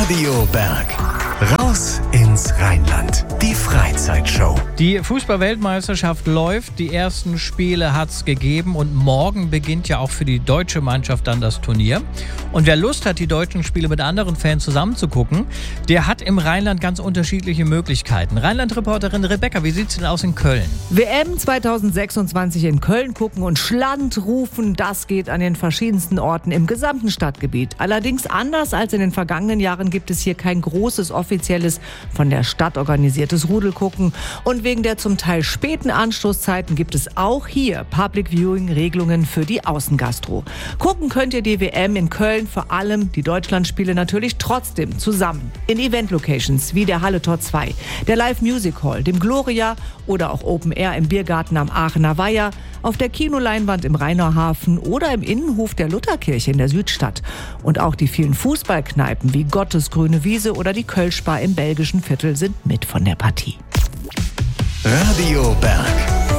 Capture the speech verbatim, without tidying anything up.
Radio Berg. Raus ins Rheinland. Die Freizeitshow. Die Fußball-Weltmeisterschaft läuft. Die ersten Spiele hat es gegeben. Und morgen beginnt ja auch für die deutsche Mannschaft dann das Turnier. Und wer Lust hat, die deutschen Spiele mit anderen Fans zusammenzugucken, der hat im Rheinland ganz unterschiedliche Möglichkeiten. Rheinland-Reporterin Rebecca, wie sieht's denn aus in Köln? W M zweitausendsechsundzwanzig in Köln gucken und Schland rufen, das geht an den verschiedensten Orten im gesamten Stadtgebiet. Allerdings anders als in den vergangenen Jahren gibt es hier kein großes offizielles, von der Stadt organisiertes Rudelgucken. Und wegen der zum Teil späten Anstoßzeiten gibt es auch hier Public Viewing-Regelungen für die Außengastro. Gucken könnt ihr die W M in Köln, vor allem die Deutschlandspiele natürlich trotzdem zusammen. In Event-Locations wie der Halle Tor zwei, der Live Music Hall, dem Gloria oder auch Open Air im Biergarten am Aachener Weiher, auf der Kinoleinwand im Rheinauhafen oder im Innenhof der Lutherkirche in der Südstadt. Und auch die vielen Fußballkneipen wie Gottes Grüne Wiese oder die Kölschbar im belgischen Viertel sind mit von der Partie. Radio Berg.